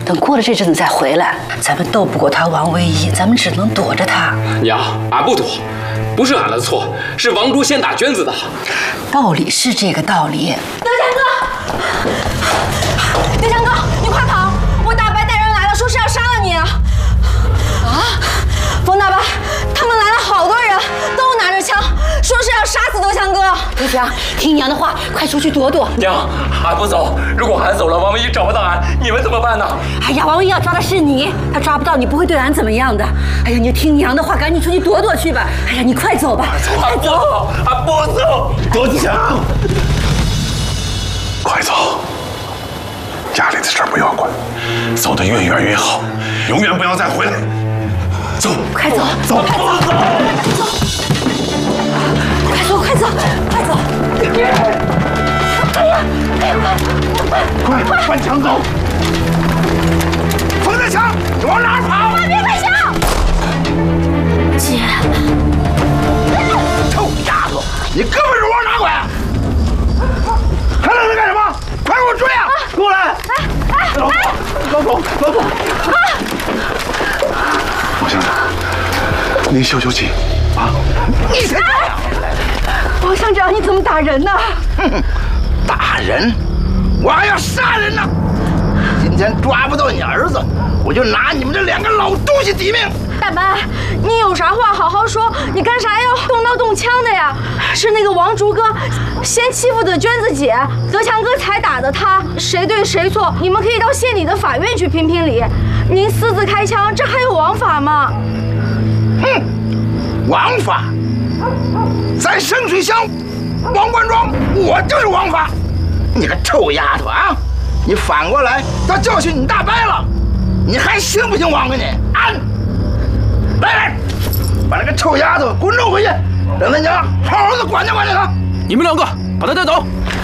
等过了这阵子再回来。咱们斗不过他王唯一，咱们只能躲着他。 娘，俺不躲，不是俺的错，是王珠先打娟子的。 道理是这个道理。 德强哥，德强哥，你快跑！我大伯带人来了，说是要杀了你。啊！冯大伯，他们来了好多人，都拿着枪，说是要杀死德强哥。 德强，听娘的话，快出去躲躲。 娘，俺不走。如果俺走了，王唯一找不到俺，你们怎么办呢？ 哎呀，王唯一要抓的是你，他抓不到你，不会对俺怎么样的。哎呀，你听娘的话，赶紧出去躲躲去吧。哎呀，你快走吧，快走！ 俺不走。 德强，快走！家里的事不要管，走得越远越好，永远不要再回来。走， 快走， 走， 快走，快走，快走，快走！哎呀， 快翻墙走！冯德强，你往哪儿跑？ 别开枪！ 姐， 臭丫头，你胳膊肘往哪拐？还愣着干什么？快给我追啊！过来！老总，王乡长，您消消气啊！你谁？ 王乡长，你怎么打人呢？ 打人？我还要杀人呢！今天抓不到你儿子，我就拿你们这两个老东西抵命！ 大伯，你有啥话好好说，你干啥要动刀动枪的呀？是那个王竹哥先欺负的娟子姐，德强哥才打的他，谁对谁错，你们可以到县里的法院去评评理。您私自开枪，这还有王法吗？ 哼，王法，在圣水乡王官庄，我就是王法。你个臭丫头啊！你反过来要教训你大伯了，你还行不行？王给你啊！来，把那个臭丫头给我弄回去，让他娘好好的管教管教他。 你们两个把他带走。